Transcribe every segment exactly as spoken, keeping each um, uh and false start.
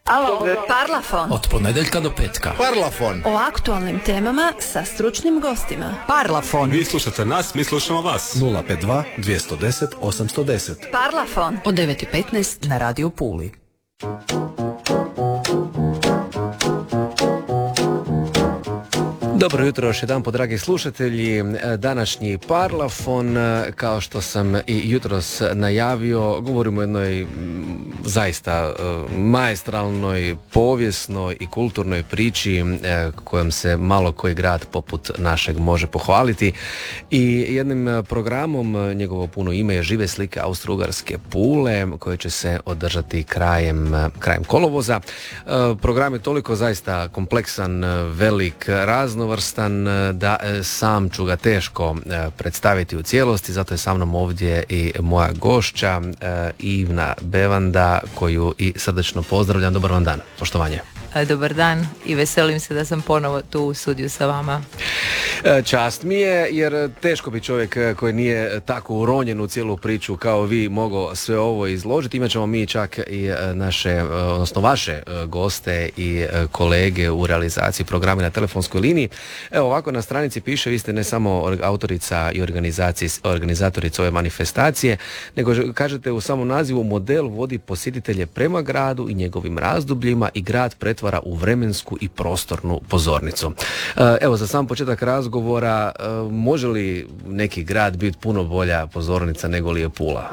Alo, Parlafon. Od ponedjeljka do petka. Parlafon. O aktualnim temama sa stručnim gostima. Parlafon. Vi slušate nas, mi slušamo vas. nula pet dva, dvjesto deset, osamsto deset. Parlafon. Od devet i petnaest na Radio Puli. Dobro jutro još jedan po dragi slušatelji. Današnji Parlafon, kao što sam i jutros najavio, govorimo o jednoj zaista maestralnoj, povijesnoj i kulturnoj priči kojom se malo koji grad poput našeg može pohvaliti i jednim programom, njegovo puno ime je Žive slike Austro-Ugarske Pule, koje će se održati krajem, krajem kolovoza. Program je toliko zaista kompleksan, velik, raznovrstan da sam ću ga teško predstaviti u cijelosti, zato je sa mnom ovdje i moja gošća Ivna Bevanda, koju i srdačno pozdravljam. Dobar vam dan, poštovanje. Dobar dan i veselim se da sam ponovo tu u studiju sa vama. Čast mi je, jer teško bi čovjek koji nije tako uronjen u cijelu priču kao vi mogao sve ovo izložiti. Imat ćemo mi čak i naše, odnosno vaše goste i kolege u realizaciji programa na telefonskoj liniji. Evo ovako na stranici piše, vi ste ne samo autorica i organizatorica ove manifestacije, nego kažete u samom nazivu model vodi posjetitelje prema gradu i njegovim razdobljima i grad pretvara u vremensku i prostornu pozornicu. Evo za sam početak razgovora, može li neki grad biti puno bolja pozornica nego li je Pula?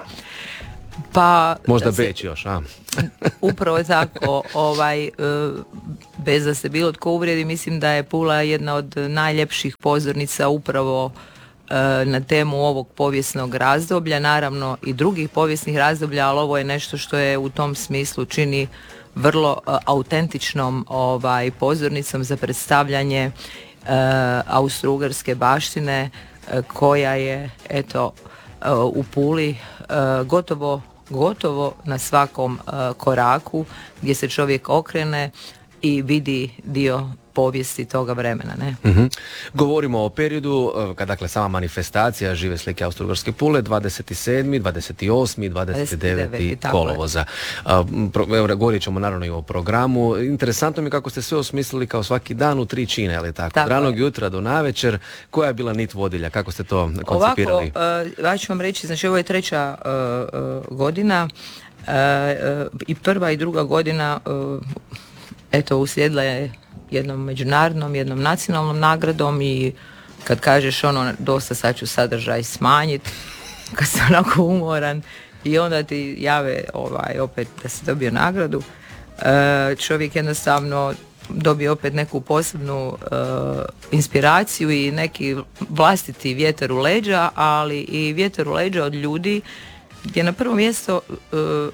Pa možda se, Beč još, a? Upravo tako, ovaj, bez da se bilo tko uvrijedi, mislim da je Pula jedna od najljepših pozornica upravo na temu ovog povijesnog razdoblja, naravno i drugih povijesnih razdoblja, ali ovo je nešto što je u tom smislu čini vrlo uh, autentičnom ovaj, pozornicom za predstavljanje uh, austro-ugarske baštine uh, koja je eto uh, u Puli uh, gotovo, gotovo na svakom uh, koraku gdje se čovjek okrene i vidi dio povijesti toga vremena, ne? Mm-hmm. Govorimo o periodu, dakle sama manifestacija Žive slike Austro-Ugarske Pule, dvadeset sedmi, dvadeset osmi, dvadeset deveti kolovoza. Govorit ćemo naravno i o programu. Interesantno mi kako ste sve osmislili kao svaki dan u tri čine, ali tako? Od ranog jutra do navečer. Koja je bila nit vodilja? Kako ste to koncipirali? Ovako, uh, ja ću vam reći, znači ovo je treća uh, uh, godina uh, uh, i prva i druga godina uh, eto uslijedila je jednom međunarodnom, jednom nacionalnom nagradom i kad kažeš ono dosta sad ću sadržaj smanjiti, kad si onako umoran i onda ti jave ovaj, opet da si dobio nagradu, e, čovjek jednostavno dobije opet neku posebnu e, inspiraciju i neki vlastiti vjetar u leđa, ali i vjetar u leđa od ljudi gdje na prvo mjesto e,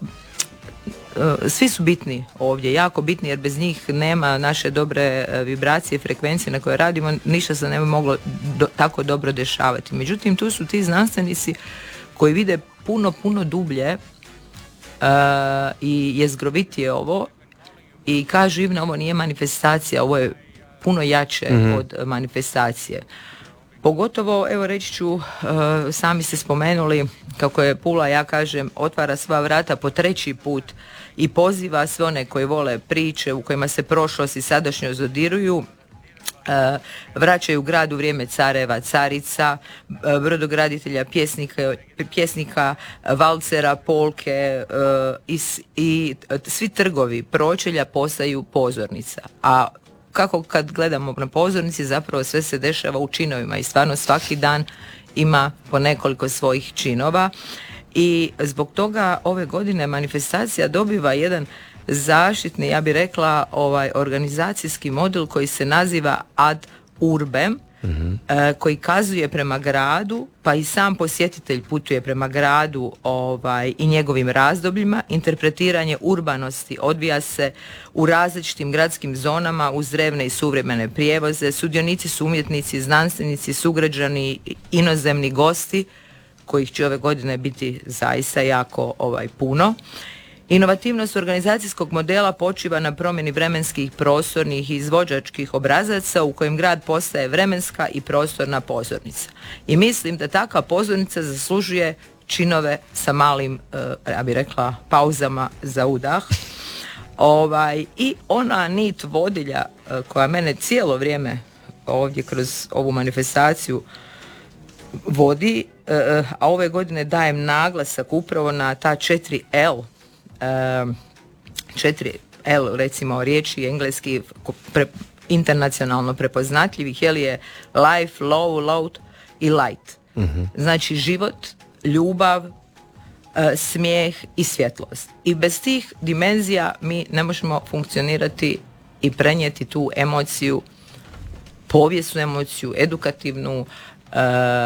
svi su bitni ovdje, jako bitni, jer bez njih nema naše dobre vibracije, frekvencije na koje radimo, ništa se ne bi moglo do, tako dobro dešavati. Međutim, tu su ti znanstvenici koji vide puno, puno dublje uh, i jezgrovitije ovo i kažu, Ivna, ovo nije manifestacija, ovo je puno jače mm-hmm. od manifestacije. Pogotovo, evo reći ću, uh, sami ste spomenuli kako je Pula, ja kažem, otvara sva vrata po treći put i poziva sve one koji vole priče u kojima se prošlost i sadašnjost dodiruju, uh, vraćaju grad u vrijeme careva, carica, uh, brodograditelja, pjesnika, pjesnika, valcera, polke uh, i, i svi trgovi, pročelja postaju pozornica. A kako kad gledamo na pozornici, zapravo sve se dešava u činovima i stvarno svaki dan ima po nekoliko svojih činova i zbog toga ove godine manifestacija dobiva jedan zaštitni, ja bih rekla, ovaj organizacijski model koji se naziva ad urbem, mm-hmm. e, koji kazuje prema gradu, pa i sam posjetitelj putuje prema gradu ovaj, i njegovim razdobljima. Interpretiranje urbanosti odvija se u različitim gradskim zonama uz drevne i suvremene prijevoze. Sudionici su umjetnici, znanstvenici, sugrađani, inozemni gosti, kojih će ove godine biti zaista jako ovaj, puno. Inovativnost organizacijskog modela počiva na promjeni vremenskih, prostornih i izvođačkih obrazaca u kojem grad postaje vremenska i prostorna pozornica. I mislim da takva pozornica zaslužuje činove sa malim, ja bih rekla, pauzama za udah. Ovaj, i ona nit vodilja e, koja mene cijelo vrijeme ovdje kroz ovu manifestaciju vodi, e, a ove godine dajem naglasak upravo na ta četiri L, e, četiri L recimo riječi engleski pre, internacionalno prepoznatljivih, jel je life, love, load i light. Mm-hmm. Znači život, ljubav, e, smijeh i svjetlost. I bez tih dimenzija mi ne možemo funkcionirati i prenijeti tu emociju, povijesnu emociju, edukativnu e,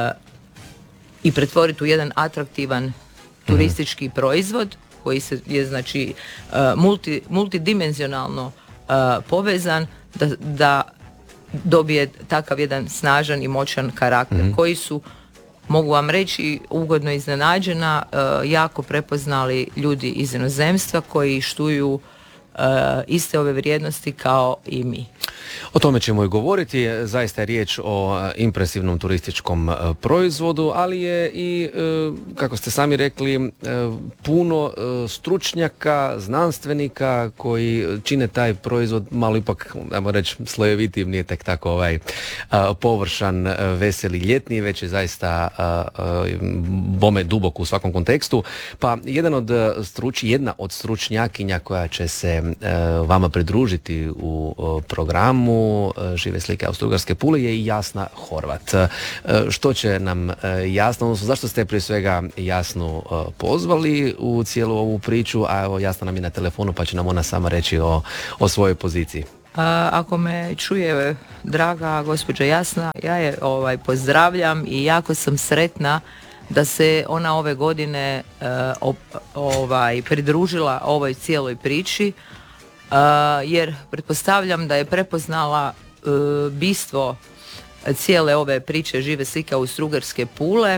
i pretvoriti u jedan atraktivan turistički mm-hmm. proizvod koji se je znači e, multi, multidimenzionalno e, povezan da, da dobije takav jedan snažan i moćan karakter mm-hmm. koji su, mogu vam reći, ugodno iznenađena, e, jako prepoznali ljudi iz inozemstva koji štuju e, iste ove vrijednosti kao i mi. O tome ćemo i govoriti, zaista je riječ o impresivnom turističkom proizvodu, ali je i, kako ste sami rekli, puno stručnjaka, znanstvenika koji čine taj proizvod malo ipak, ajmo reći, slojevitiji, nije tek tako ovaj površan, veseli, ljetni, već je zaista bome dubok u svakom kontekstu. Pa jedan od struč, jedna od stručnjakinja koja će se vama pridružiti u programu Žive slike Austro-Ugarske Pule je i Jasna Horvat. Što će nam Jasna, odnosno zašto ste prije svega Jasnu pozvali u cijelu ovu priču, a evo Jasna nam je na telefonu pa će nam ona sama reći o, o svojoj poziciji. A, ako me čuje draga gospođa Jasna, ja je ovaj, pozdravljam i jako sam sretna da se ona ove godine uh, op, ovaj, pridružila ovoj cijeloj priči. Uh, jer pretpostavljam da je prepoznala uh, bistvo cijele ove priče Žive slike Austro-Ugarske Pule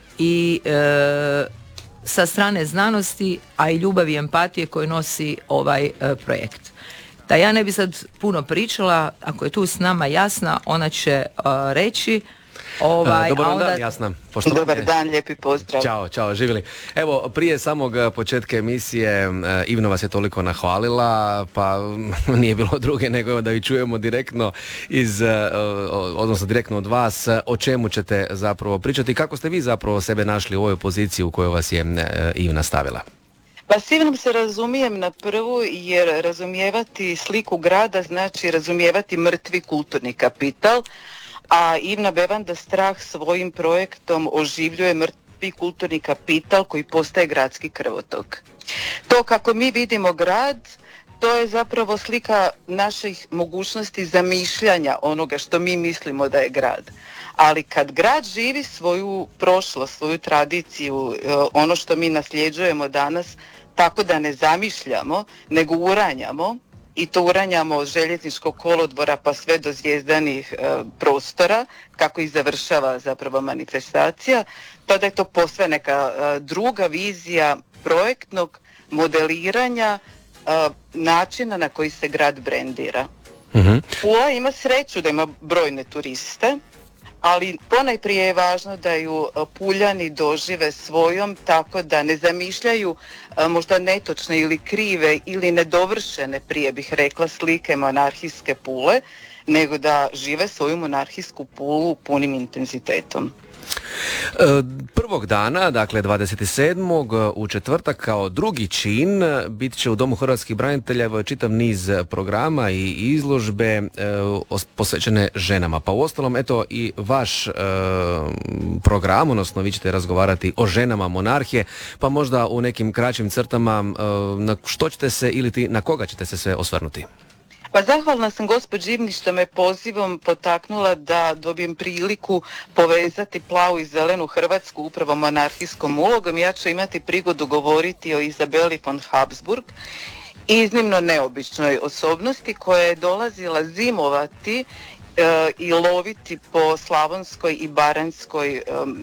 i uh, sa strane znanosti, a i ljubavi i empatije koju nosi ovaj uh, projekt. Da ja ne bi sad puno pričala, ako je tu s nama Jasna, ona će uh, reći. Ovaj, Dobar onda... dan, Jasna. Poštovanje. Dobar dan, lijepi pozdrav. Ćao, ćao, živjeli. Evo, prije samog početka emisije Ivna vas je toliko nahvalila, pa nije bilo druge nego da ju čujemo direktno iz, odnosno direktno od vas, o čemu ćete zapravo pričati, kako ste vi zapravo sebe našli u ovoj poziciji u kojoj vas je Ivna stavila. Pa s Ivnom se razumijem na prvu, jer razumijevati sliku grada znači razumijevati mrtvi kulturni kapital, a Ivna Bevanda Strah svojim projektom oživljuje mrtvi kulturni kapital koji postaje gradski krvotok. To kako mi vidimo grad, to je zapravo slika naših mogućnosti zamišljanja onoga što mi mislimo da je grad. Ali kad grad živi svoju prošlost, svoju tradiciju, ono što mi nasljeđujemo danas, tako da ne zamišljamo, nego uranjamo, i to uranjamo od željezničkog kolodvora pa sve do zvjezdanih e, prostora, kako i završava zapravo manifestacija, tada je to posve neka e, druga vizija projektnog modeliranja e, načina na koji se grad brendira. Mm-hmm. Pula ima sreću da ima brojne turiste, ali ponajprije je važno da ju Puljani dožive svojom, tako da ne zamišljaju a, možda netočne ili krive ili nedovršene, prije bih rekla, slike monarhijske Pule, nego da žive svoju monarhijsku Pulu punim intenzitetom. Prvog dana, dakle dvadeset sedmog u četvrtak kao drugi čin bit će u Domu hrvatskih branitelja čitav niz programa i izložbe e, posvećene ženama. Pa uostalom, eto i vaš e, program, odnosno vi ćete razgovarati o ženama monarhije, pa možda u nekim kraćim crtama e, na što ćete se ili ti, na koga ćete se sve osvrnuti? Pa zahvalna sam gospođi Ivni što me pozivom potaknula da dobijem priliku povezati plavu i zelenu Hrvatsku upravo monarhijskom ulogom. Ja ću imati prigodu govoriti o Izabeli von Habsburg, iznimno neobičnoj osobnosti koja je dolazila zimovati e, i loviti po slavonskoj i baranjskoj e,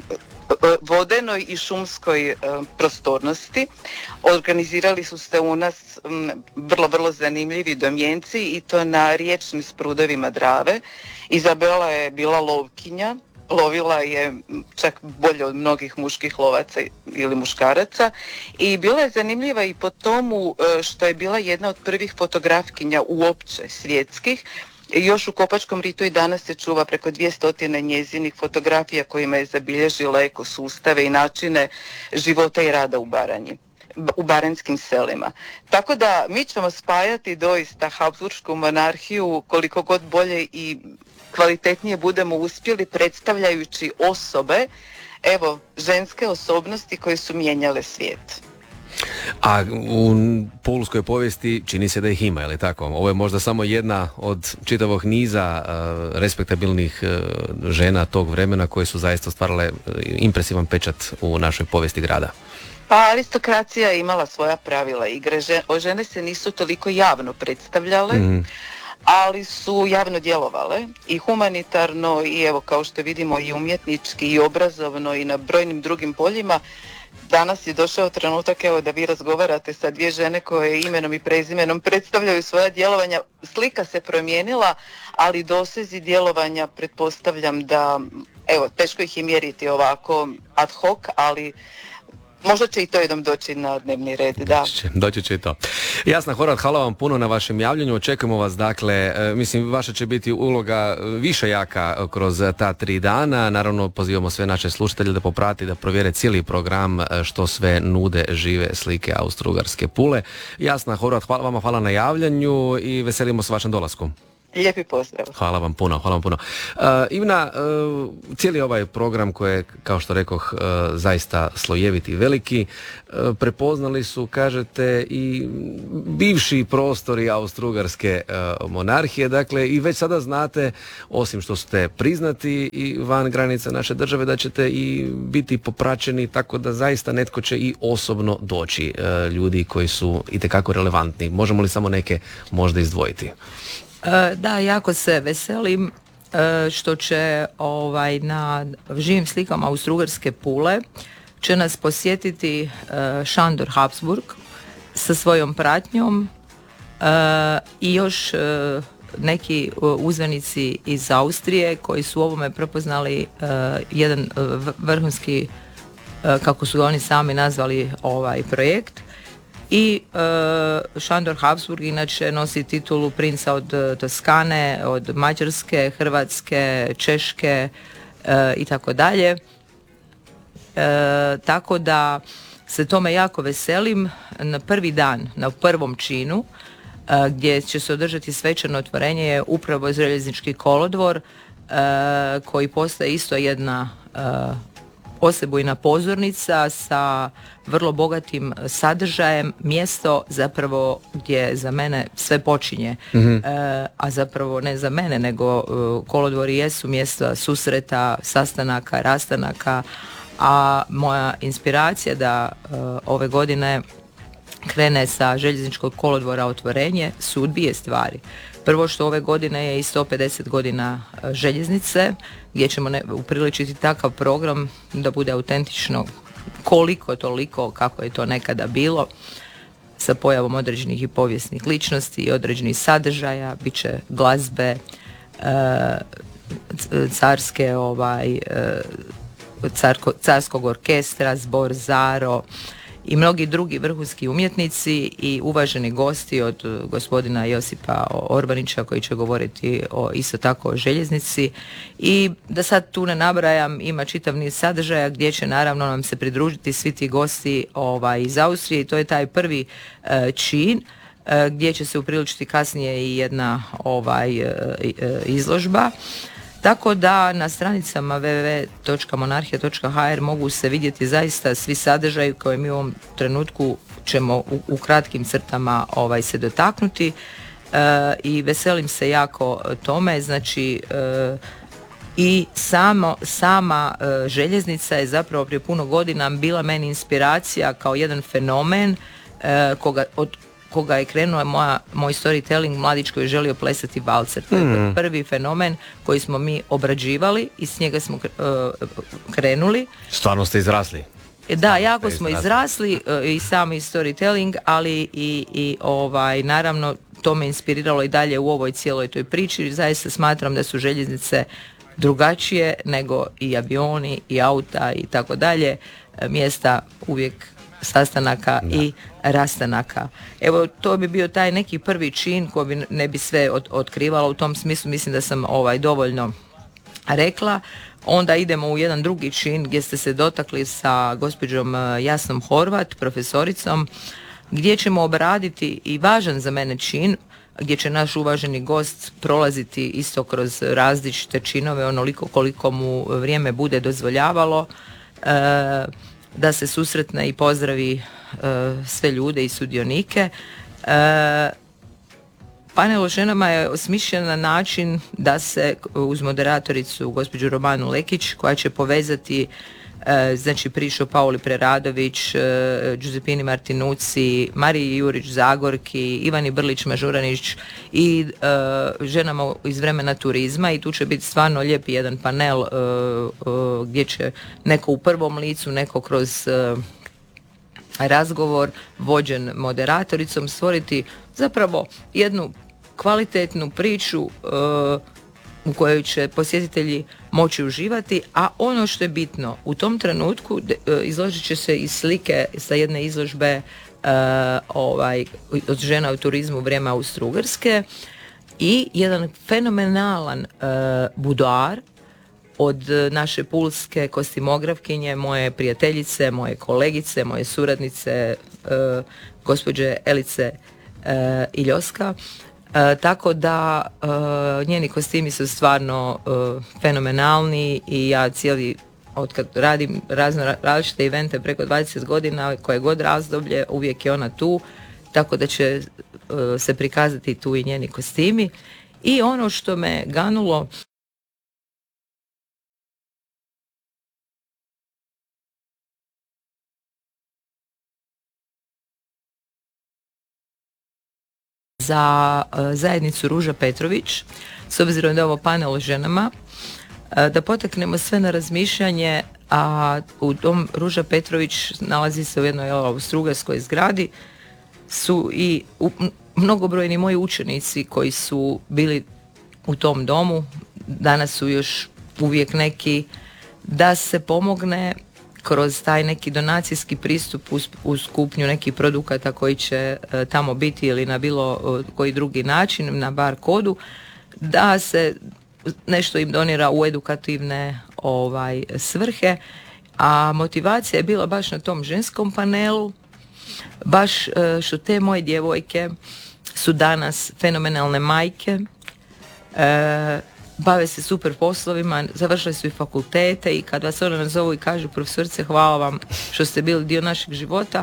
vodenoj i šumskoj e, prostornosti. Organizirali su se u nas m, vrlo, vrlo zanimljivi domjenci i to na riječnim sprudovima Drave. Izabela je bila lovkinja, lovila je čak bolje od mnogih muških lovaca ili muškaraca i bila je zanimljiva i po tomu što je bila jedna od prvih fotografkinja uopće svjetskih. Još u Kopačkom ritu i danas se čuva preko dvjesto njezinih fotografija kojima je zabilježila ekosustave i načine života i rada u Baranji, u baranjskim selima. Tako da mi ćemo spajati doista Habsburšku monarhiju koliko god bolje i kvalitetnije budemo uspjeli, predstavljajući osobe, evo, ženske osobnosti koje su mijenjale svijet. A u pulskoj povijesti čini se da ih ima, je li tako? Ovo je možda samo jedna od čitavog niza uh, respektabilnih uh, žena tog vremena koje su zaista stvarale impresivan pečat u našoj povijesti grada. Pa aristokracija je imala svoja pravila igre. Žene se nisu toliko javno predstavljale, mm. ali su javno djelovale i humanitarno i evo kao što vidimo i umjetnički i obrazovno i na brojnim drugim poljima. Danas je došao trenutak evo da vi razgovarate sa dvije žene koje imenom i prezimenom predstavljaju svoja djelovanja. Slika se promijenila, ali dosezi djelovanja pretpostavljam da, evo, teško ih je mjeriti ovako ad hoc, ali možda će i to jednom doći na dnevni red, da. Doći će, doći će i to. Jasna Horvat, hvala vam puno na vašem javljanju. Očekujemo vas, dakle, mislim, vaša će biti uloga više jaka kroz ta tri dana. Naravno, pozivamo sve naše slušatelje da poprati, da provjere cijeli program što sve nude žive slike Austro-Ugarske Pule. Jasna Horvat, hvala vama, hvala na javljanju i veselimo se vašem dolasku. Lijepi pozdrav. Hvala vam puno, hvala vam puno. Uh, Ivna, uh, cijeli ovaj program koji je, kao što rekoh, uh, zaista slojevit i veliki, uh, prepoznali su, kažete, i bivši prostori Austro-Ugarske uh, monarhije, dakle, i već sada znate, osim što ste priznati i van granica naše države, da ćete i biti popraćeni, tako da zaista netko će i osobno doći, uh, ljudi koji su itekako relevantni. Možemo li samo neke možda izdvojiti? Da, jako se veselim što će ovaj, na živim slikama Austro-Ugarske Pule će nas posjetiti Šandor Habsburg sa svojom pratnjom i još neki uzvanici iz Austrije koji su ovome prepoznali jedan vrhunski, kako su oni sami nazvali ovaj projekt. I uh, Šandor Habsburg inače nosi titulu princa od Toskane, od Mađarske, Hrvatske, Češke uh, i tako dalje. Tako da se tome jako veselim. Na prvi dan, na prvom činu, uh, gdje će se održati svečano otvorenje je upravo željeznički kolodvor uh, koji postaje isto jedna uh, osebujna pozornica sa vrlo bogatim sadržajem, mjesto zapravo gdje za mene sve počinje, mm-hmm. e, a zapravo ne za mene, nego e, kolodvori jesu mjesta susreta, sastanaka, rastanaka, a moja inspiracija da e, ove godine krene sa željezničkog kolodvora otvorenje su dvije stvari. Prvo što ove godine je i sto pedeset godina željeznice, gdje ćemo ne, upriličiti takav program da bude autentično koliko toliko kako je to nekada bilo, sa pojavom određenih i povijesnih ličnosti i određenih sadržaja, bit će glazbe, carske ovaj, carko, carskog orkestra, zbor Zaro i mnogi drugi vrhunski umjetnici i uvaženi gosti od gospodina Josipa Orbanića koji će govoriti o, isto tako o željeznici, i da sad tu ne nabrajam, ima čitav niz sadržaja gdje će naravno nam se pridružiti svi ti gosti ovaj, iz Austrije, i to je taj prvi e, čin e, gdje će se upriličiti kasnije i jedna ovaj, e, e, izložba. Tako da na stranicama w w w točka monarhija točka h r mogu se vidjeti zaista svi sadržaji koje mi u ovom trenutku ćemo u, u kratkim crtama ovaj, se dotaknuti, e, i veselim se jako tome. Znači e, i samo, sama e, željeznica je zapravo prije puno godina bila meni inspiracija kao jedan fenomen e, koga od koga je krenuo moja, moj storytelling mladić koji je želio plesati valcer. To je mm. prvi fenomen koji smo mi obrađivali i s njega smo uh, krenuli. Stvarno ste izrasli. Da, jako smo izrasli uh, i sami storytelling, ali i, i ovaj, naravno to me inspiriralo i dalje u ovoj cijeloj toj priči. Zaista smatram da su željeznice drugačije nego i avioni i auta i tako dalje, mjesta uvijek sastanaka da. i rastanaka. Evo, to bi bio taj neki prvi čin koji bi ne bi sve od, otkrivala u tom smislu, mislim da sam ovaj dovoljno rekla. Onda idemo u jedan drugi čin gdje ste se dotakli sa gospođom Jasnom Horvat, profesoricom, gdje ćemo obraditi i važan za mene čin, gdje će naš uvaženi gost prolaziti isto kroz različite činove onoliko koliko mu vrijeme bude dozvoljavalo, e, da se susretne i pozdravi e, sve ljude i sudionike. E, panel o ženama je osmišljen na način da se uz moderatoricu gospođu Romanu Lekić, koja će povezati e, znači priču o Pauli Preradović, e, Giuseppini Martinucci, Mariji Jurić Zagorki, Ivani Brlić Mažuranić i e, ženama iz vremena turizma, i tu će biti stvarno lijepi jedan panel e, e, gdje će neko u prvom licu, neko kroz e, razgovor vođen moderatoricom stvoriti zapravo jednu kvalitetnu priču uh, u kojoj će posjetitelji moći uživati, a ono što je bitno u tom trenutku de, uh, izložit će se i slike sa jedne izložbe uh, ovaj, od žena u turizmu vrijeme Austro-Ugarske i jedan fenomenalan uh, budoar od naše pulske kostimografkinje, moje prijateljice, moje kolegice, moje suradnice, uh, gospođe Elice uh, Iljoska. Uh, tako da uh, njeni kostimi su stvarno uh, fenomenalni i ja cijeli, od kad radim razno različite evente preko dvadeset godina, koje god razdoblje, uvijek je ona tu, tako da će uh, se prikazati tu i njeni kostimi. I ono što me ganulo za zajednicu Ruža Petrović, s obzirom da je ovo panel o ženama, da potaknemo sve na razmišljanje, a u tom Ruža Petrović nalazi se u jednoj austrougarskoj zgradi, su i mnogobrojni moji učenici koji su bili u tom domu, danas su još uvijek neki, da se pomogne kroz taj neki donacijski pristup uz, uz kupnju nekih produkata koji će e, tamo biti ili na bilo e, koji drugi način, na bar kodu, da se nešto im donira u edukativne ovaj, svrhe, a motivacija je bila baš na tom ženskom panelu, baš e, što te moje djevojke su danas fenomenalne majke, e, bave se super poslovima, završili su i fakultete i kad vas ona nazovu i kažu profesorice hvala vam što ste bili dio našeg života,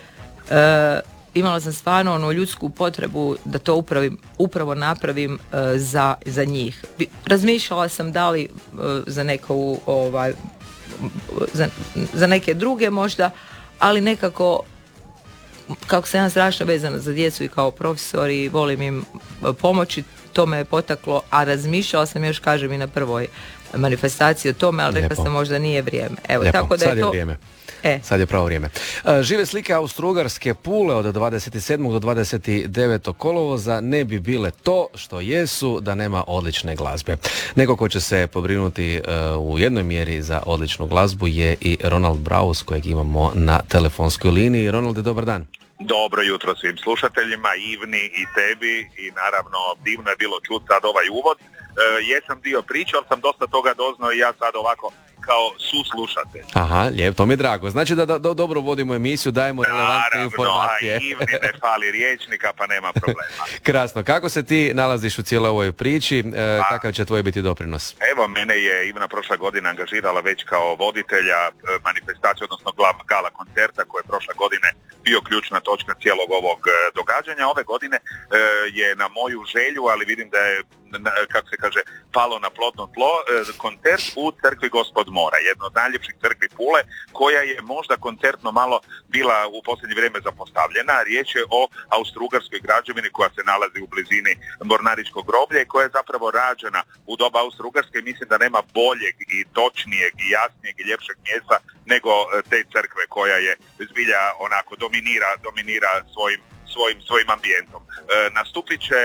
e, imala sam stvarno onu ljudsku potrebu da to upravim, upravo napravim e, za, za njih. Razmišljala sam da li e, za neku ovaj, za, za neke druge možda, ali nekako kako sam ja strašno vezana za djecu i kao profesor i volim im pomoći, to me je potaklo, a razmišljala sam još, kažem, i na prvoj manifestaciji o tome, ali rekla sam možda nije vrijeme. Evo, Lijepo. Tako da Sad je je to... vrijeme. E. Sad je pravo vrijeme. Žive slike Austro-Ugarske Pule od dvadeset sedmog do dvadeset devetog kolovoza ne bi bile to što jesu da nema odlične glazbe. Neko ko će se pobrinuti uh, u jednoj mjeri za odličnu glazbu je i Ronald Braus, kojeg imamo na telefonskoj liniji. Ronalde, dobar dan. Dobro jutro svim slušateljima, Ivni i tebi, i naravno divno je bilo čuti sad ovaj uvod. E, jesam dio priče, ali sam dosta toga doznao i ja sad ovako kao suslušatelj. Aha, lijep, to mi je drago. Znači da, da, da dobro vodimo emisiju, dajemo relevantne informacije. Naravno, a Ivni ne fali riječnika, pa nema problema. Krasno, kako se ti nalaziš u cijeloj ovoj priči, e, kakav će tvoj biti doprinos? Evo, mene je Ivna prošla godina angažirala već kao voditelja e, manifestacije, odnosno gala koncerta, koji je prošle godine bio ključna točka cijelog ovog e, događanja. Ove godine e, je na moju želju, ali vidim da je, na, kako se kaže, palo na plodno tlo, e, koncert u crkvi Gospod Mora, jedno od najljepših crkvi Pule, koja je možda koncertno malo bila u posljednje vrijeme zapostavljena. Riječ je o austrougarskoj građevini koja se nalazi u blizini Mornaričkog groblja i koja je zapravo rađena u doba Austrougarske. Mislim da nema boljeg i točnijeg i jasnijeg i ljepšeg mjesta nego te crkve koja je zbilja onako dominira, dominira svojim svojim, svojim ambijentom. E, nastupit će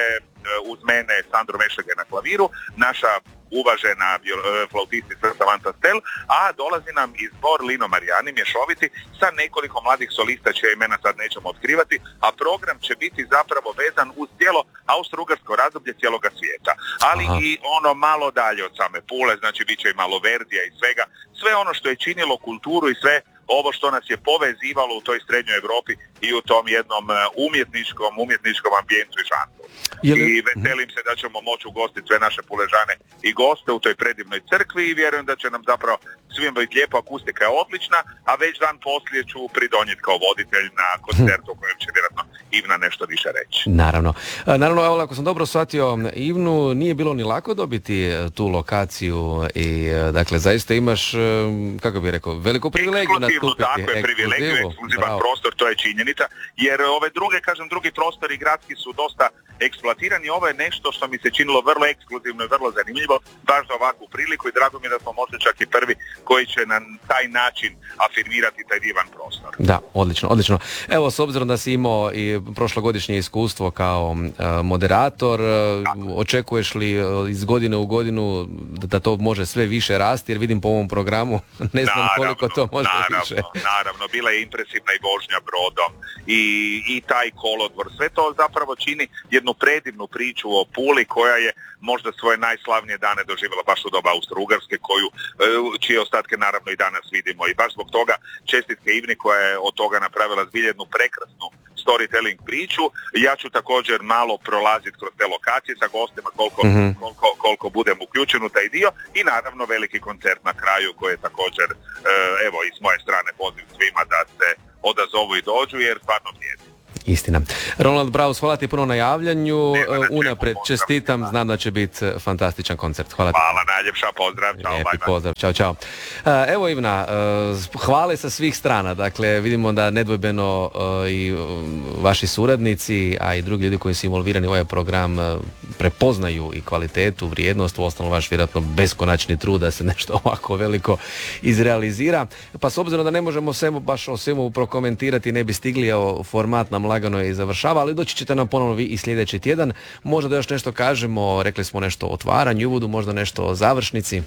uz mene Sandro Mešage na klaviru, naša uvažena flautistica Samantha Stel, a dolazi nam iz zbor Lino Marijani, mješoviti, sa nekoliko mladih solista, čija imena sad nećemo otkrivati, a program će biti zapravo vezan uz cijelo austro-ugarsko razdoblje cijeloga svijeta. Ali Aha. i ono malo dalje od same Pule, znači bit će i malo Verdija i svega, sve ono što je činilo kulturu i sve ovo što nas je povezivalo u toj srednjoj Europi i u tom jednom umjetničkom, umjetničkom ambijentu i žanru. I veselim se da ćemo moći ugostiti sve naše Puležane i goste u toj predivnoj crkvi i vjerujem da će nam zapravo svima biti lijepo, akustika je odlična, a već dan poslije ću pridonijeti kao voditelj na koncertu u kojem će vjerojatno Ivna nešto više reći. Naravno. Naravno, evo, ako sam dobro shvatio Ivnu, nije bilo ni lako dobiti tu lokaciju i dakle zaista imaš, kako bih rekao, veliku privilegiju na tu. Tako je, privilegiju, ekskluzivan prostor, to je činjenica, jer ove druge, kažem, drugi prostori gradski su dosta eksploatirani, ovo je nešto što mi se činilo vrlo ekskluzivno i vrlo zanimljivo, baš za ovakvu priliku i drago mi je da smo možda čak i prvi koji će na taj način afirmirati taj divan prostor. Da, odlično, odlično. Evo, s obzirom da si imao i prošlogodišnje iskustvo kao uh, moderator, uh, očekuješ li uh, iz godine u godinu da, da to može sve više rasti, jer vidim po ovom programu, ne znam naravno, koliko to može naravno, više. Naravno, bila je impresivna i vožnja brodom i, i taj kolodvor, sve to zapravo čini jednu predivnu priču o Puli koja je možda svoje najslavnije dane doživjela baš u doba Austro-Ugarske, koju, čije ostatke naravno i danas vidimo. I baš zbog toga čestitke Ivni koja je od toga napravila zbilja jednu prekrasnu storytelling priču. Ja ću također malo prolaziti kroz te lokacije sa gostima koliko, mm-hmm. koliko, koliko budem uključen u taj dio i naravno veliki koncert na kraju koji je također, evo i s moje strane poziv svima da se odazovu i dođu jer stvarno vrijedi. Istina. Ronald Braus, hvala ti puno na javljanju, unaprijed čestitam, znam da će biti fantastičan koncert. Hvala ti. Hvala, najljepša, pozdrav, čao, Lijepi bye, pozdrav, čao, čao. Evo Ivna, hvale sa svih strana, dakle vidimo da nedvojbeno i vaši suradnici, a i drugi ljudi koji su involvirani u ovaj program prepoznaju i kvalitetu, vrijednost, uostalom vaš vjerojatno beskonačni trud da se nešto ovako veliko izrealizira. Pa s obzirom da ne možemo svemu, baš o svemu prokomentirati, ne bi stigli, evo, format nam lagano je i završava, ali doći ćete nam ponovno vi i sljedeći tjedan. Možda da još nešto kažemo, rekli smo nešto o otvaranju, uvodu, možda nešto o završnici.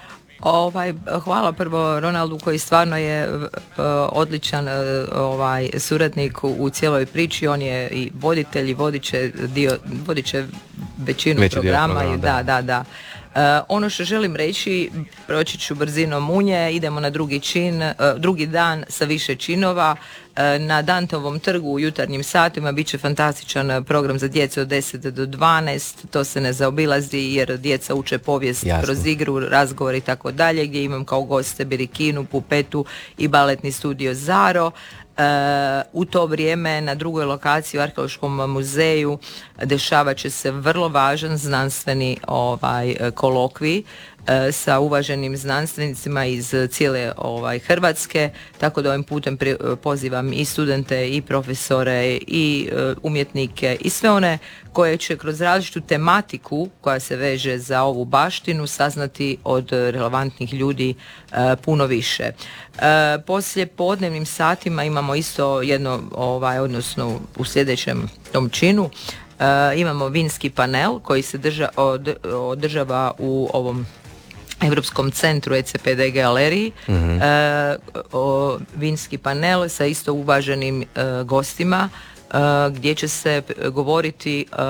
Ovaj, hvala prvo Ronaldu koji stvarno je uh, odličan uh, ovaj, suradnik u, u cijeloj priči, on je i voditelj i vodit će, dio, vodit će većinu Veći programa. programa I, da, da, da. Uh, ono što želim reći, proći ću brzinom munje, idemo na drugi čin, uh, drugi dan sa više činova. Uh, na Danteovom trgu u jutarnjim satima bit će fantastičan program za djecu od deset do dvanaest, to se ne zaobilazi jer djeca uče povijest Jasne. kroz igru, razgovor i tako dalje, gdje imam kao goste Birikinu, Pupetu i baletni studio Zaro. Uh, u to vrijeme na drugoj lokaciji u Arheološkom muzeju dešavat će se vrlo važan znanstveni ovaj, kolokvij uh, sa uvaženim znanstvenicima iz cijele ovaj, Hrvatske, tako da ovim putem pri, pozivam i studente i profesore i uh, umjetnike i sve one koje će kroz različitu tematiku koja se veže za ovu baštinu saznati od relevantnih ljudi uh, puno više. Uh, poslije podnevnim satima imamo isto jedno, ovaj, odnosno u sljedećem tom činu, uh, imamo vinski panel koji se drža, od, održava u ovom Europskom centru E C P D galeriji, mm-hmm. uh, o, vinski panel sa isto uvaženim uh, gostima, uh, gdje će se govoriti uh,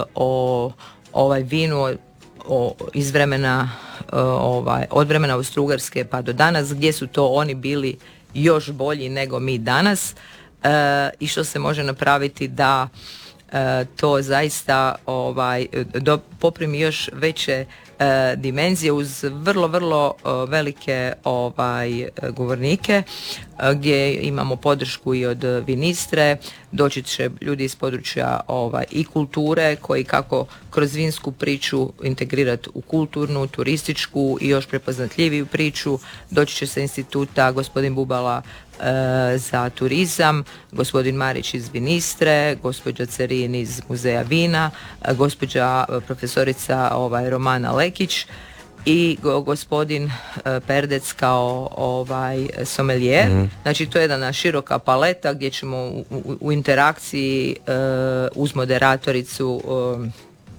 o ovaj vinu o, iz vremena uh, ovaj, od vremena Austro-Ugarske pa do danas, gdje su to oni bili još bolji nego mi danas uh, i što se može napraviti da uh, to zaista ovaj, do, poprimi još veće E, dimenzije uz vrlo, vrlo e, velike ovaj, govornike e, gdje imamo podršku i od Vinistre, doći će ljudi iz područja ovaj, i kulture koji kako kroz vinsku priču integrirati u kulturnu, turističku i još prepoznatljiviju priču. Doći će sa instituta gospodin Bubala e, za turizam, gospodin Marić iz Vinistre, gospođa Cerin iz Muzeja vina, e, gospođa profesorica ovaj, Romana Lekić i go, gospodin uh, Perdec kao ovaj sommelier. Mm-hmm. Znači to je jedna široka paleta gdje ćemo u, u, u interakciji uh, uz moderatoricu uh,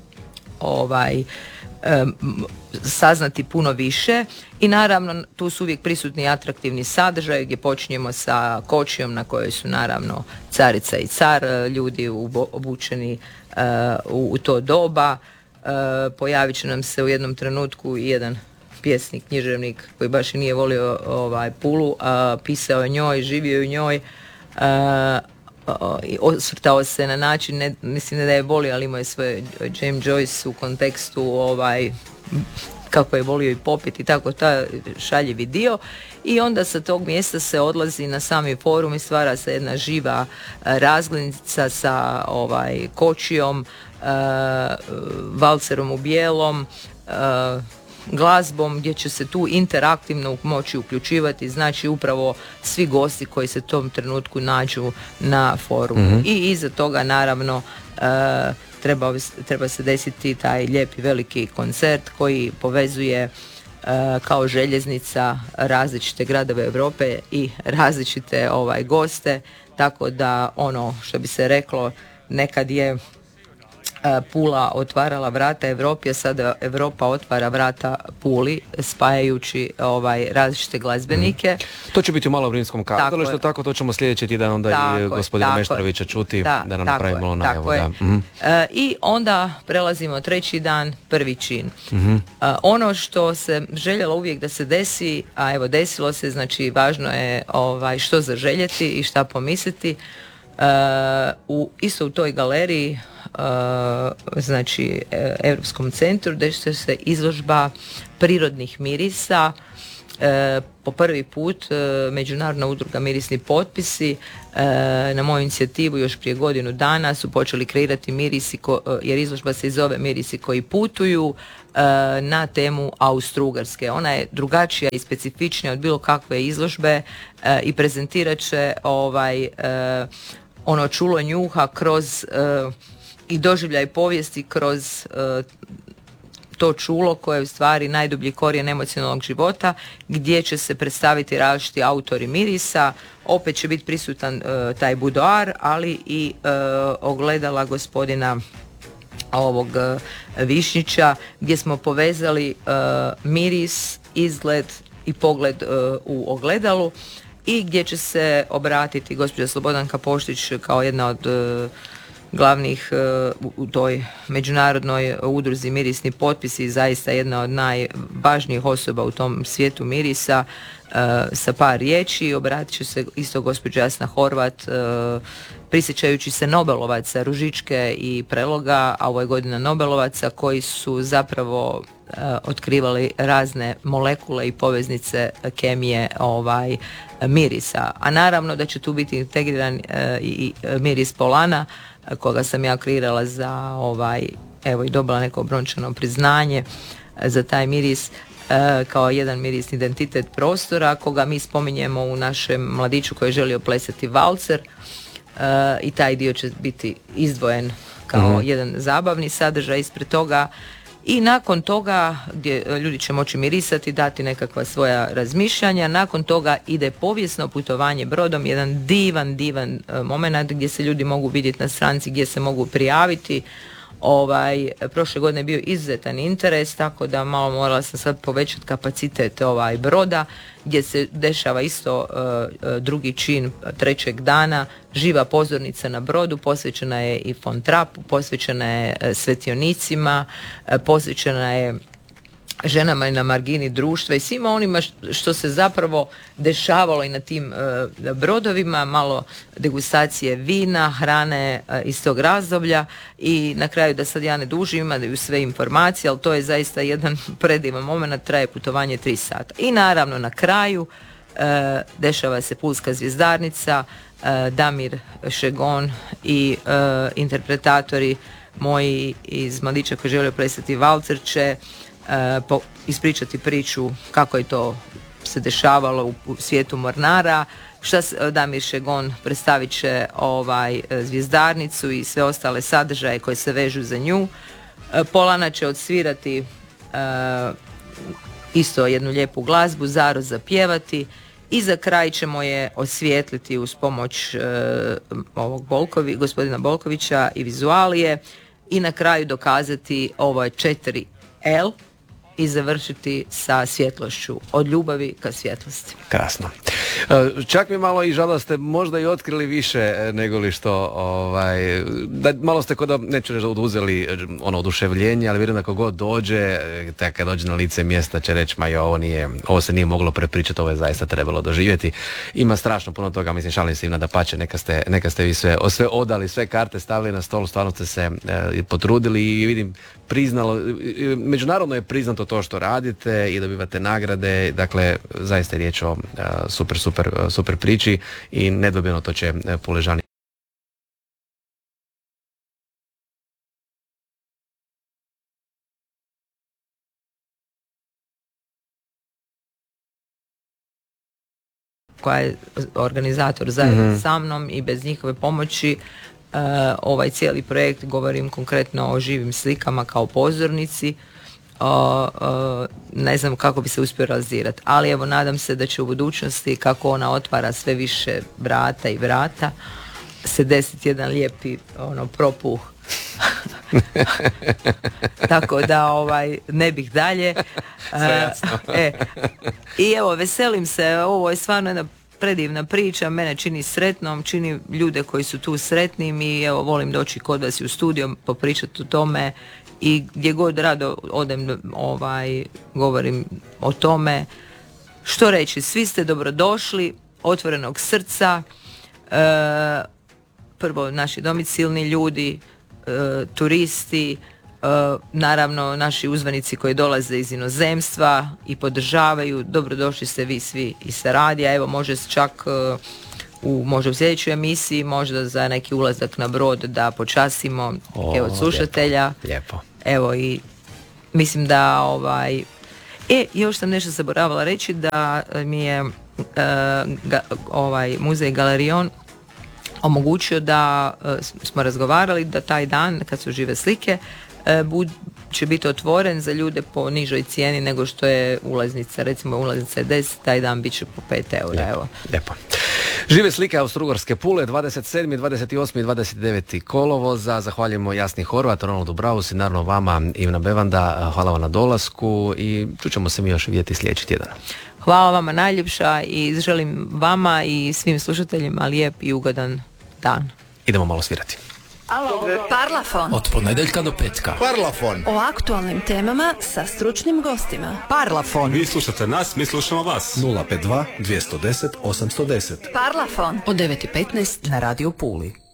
ovaj um, saznati puno više i naravno tu su uvijek prisutni atraktivni sadržaj gdje počinjemo sa kočijom na kojoj su naravno carica i car, ljudi obučeni uh, u, u to doba. Uh, pojavit će nam se u jednom trenutku jedan pjesnik, književnik koji baš i nije volio ovaj, Pulu, a pisao je njoj, živio u njoj, a, a, osvrtao se na način, ne, mislim ne da je volio, ali imao je svoje James Joyce u kontekstu ovaj, kako je volio i popiti, tako ta šaljivi dio. I onda sa tog mjesta se odlazi na sami forum i stvara se jedna živa razglednica sa ovaj, kočijom, a, valcerom u bijelom, a, glazbom gdje će se tu interaktivno moći uključivati, znači upravo svi gosti koji se u tom trenutku nađu na forumu. Mm-hmm. I iza toga naravno uh, treba, treba se desiti taj lijepi veliki koncert koji povezuje uh, kao željeznica različite gradove Europe i različite ovaj, goste, tako da ono što bi se reklo, nekad je Pula otvarala vrata Europi, a sada Europa otvara vrata Puli, spajajući ovaj, različite glazbenike. Mm. To će biti u Malogorinskom kazalištu, tako, tako to ćemo sljedeći tjedan onda tako, i gospodina Meštrovića čuti, da, da nam napravi malo najavu. Da. Mm. E, I onda prelazimo treći dan, prvi čin. Mm-hmm. E, ono što se željelo uvijek da se desi, a evo desilo se, znači važno je ovaj, što zaželjeti i šta pomisliti. Uh, u, isto u toj galeriji, uh, znači e, Europskom centru, desit se izložba prirodnih mirisa. E, po prvi put e, Međunarodna udruga Mirisni potpisi e, na moju inicijativu još prije godinu dana su počeli kreirati mirisi, ko, jer izložba se zove Mirisi koji putuju, e, na temu Austro-Ugarske. Ona je drugačija i specifičnija od bilo kakve izložbe e, i prezentirat će ovaj, e, ono čulo njuha kroz e, i doživljaj povijesti kroz e, to čulo koje je u stvari najdublji korijen emocionalnog života, gdje će se predstaviti različiti autori mirisa. Opet će biti prisutan uh, taj budoar, ali i uh, ogledala gospodina ovog uh, Višnjića, gdje smo povezali uh, miris, izgled i pogled uh, u ogledalu i gdje će se obratiti gospođa Slobodanka Poštić kao jedna od uh, glavnih uh, u toj međunarodnoj udruzi Mirisni potpisi, zaista jedna od najvažnijih osoba u tom svijetu mirisa, uh, sa par riječi. Obratit će se isto gospođa Jasna Horvat, uh, prisjećajući se Nobelovaca Ružičke i Preloga, a ovo je godina Nobelovaca koji su zapravo uh, otkrivali razne molekule i poveznice kemije ovaj mirisa. A naravno da će tu biti integriran uh, i miris Polana, koga sam ja kreirala za ovaj, evo i dobila neko brončano priznanje za taj miris e, kao jedan mirisni identitet prostora, koga mi spominjemo u našem mladiću koji je želio plesati valcer, e, i taj dio će biti izdvojen kao mm-hmm. jedan zabavni sadržaj ispred toga. I nakon toga, gdje ljudi će moći mirisati, dati nekakva svoja razmišljanja, nakon toga ide povijesno putovanje brodom, jedan divan, divan uh, moment gdje se ljudi mogu vidjeti na stranici, gdje se mogu prijaviti. Ovaj, prošle godine je bio izuzetan interes, tako da malo morala sam sad povećati kapacitet ovaj broda, gdje se dešava isto uh, drugi čin trećeg dana, živa pozornica na brodu, posvećena je i Von Trappu, posvećena je uh, svetionicima, uh, posvećena je ženama i na margini društva i svima onima što se zapravo dešavalo i na tim uh, brodovima, malo degustacije vina, hrane uh, iz tog razdoblja i na kraju, da sad ja ne dužim, imaju sve informacije, ali to je zaista jedan predivan moment, traje putovanje tri sata. I naravno na kraju uh, dešava se Pulska zvjezdarnica, uh, Damir Šegon i uh, interpretatori moji iz mladića koji žele plesati valcer će Uh, po, ispričati priču kako je to se dešavalo u, u svijetu mornara, šta se, Damir Šegon predstavit će ovaj, zvjezdarnicu i sve ostale sadržaje koje se vežu za nju. Uh, Polana će odsvirati uh, isto jednu lijepu glazbu, Zaro zapjevati i za kraj ćemo je osvijetliti uz pomoć uh, ovog Bolkovi, gospodina Bolkovića i vizualije. i na kraju dokazati ovo je četiri L i završiti sa svjetlošću, od ljubavi ka svjetlosti. Krasno. E, Čak mi malo i žao da ste možda i otkrili više nego li što, ovaj, da malo ste kod da, neću reći da oduzeli ono oduševljenje, ali vjerujem da kako god dođe, te kad dođe na lice mjesta će reći, ma jo, ovo nije, ovo se nije moglo prepričati, ovo je zaista trebalo doživjeti. Ima strašno puno toga, mislim, šalim se im da pače, neka ste, neka ste vi sve, sve odali, sve karte stavili na stol, stvarno ste se e, potrudili i vidim, priznalo, međunarodno je priznato to što radite i dobivate nagrade, dakle zaista je riječ o uh, super, super, uh, super priči i nedvojbeno to će uh, Puležani. Koja je organizator zajedno Mhm. sa mnom i bez njihove pomoći uh, ovaj cijeli projekt, govorim konkretno o živim slikama kao pozornici, uh, uh, ne znam kako bi se uspio realizirati, ali evo nadam se da će u budućnosti, kako ona otvara sve više vrata i vrata, se desiti jedan lijepi ono propuh. Tako da ovaj ne bih dalje. Uh, e, I evo, veselim se, ovo je stvarno jedna predivna priča, mene čini sretnom, čini ljude koji su tu sretnim i evo volim doći kod vas i u studio popričati o tome i gdje god rado odem ovaj, govorim o tome. Što reći, svi ste dobrodošli, otvorenog srca, e, prvo naši domicilni ljudi, e, turisti, e, naravno naši uzvanici koji dolaze iz inozemstva i podržavaju, dobrodošli ste vi svi i sa radija, evo može se čak e, u možda u sljedećoj emisiji, možda za neki ulazak na brod da počasimo O, evo od slušatelja. Lijepo, lijepo. Evo i mislim da ovaj e još sam nešto zaboravila reći da mi je uh, ga, ovaj muzej Galerion omogućio da uh, smo razgovarali da taj dan kad su žive slike uh, bud, će biti otvoren za ljude po nižoj cijeni nego što je ulaznica, recimo ulaznica je deset, taj dan bit će po pet eura. Lijepo, Evo. lijepo. Žive slike Austro-Ugarske Pule, dvadeset sedmi, dvadeset osmi i dvadeset deveti kolovoza. Zahvaljujemo Jasni Horvat, Ronaldu Braus i naravno vama, Ivna Bevanda. Hvala vam na dolasku i čućemo se mi još vidjeti sljedeći tjedan. Hvala vama najljepša i želim vama i svim slušateljima lijep i ugodan dan. Idemo malo svirati. Parlafon. Od ponedjeljka do petka. Parlafon. O aktualnim temama sa stručnim gostima. Parlafon. Vi slušate nas, mi slušamo vas. nula pet dva, dvjesto deset, osamsto deset. Parlafon. Od devet i petnaest na Radio Puli.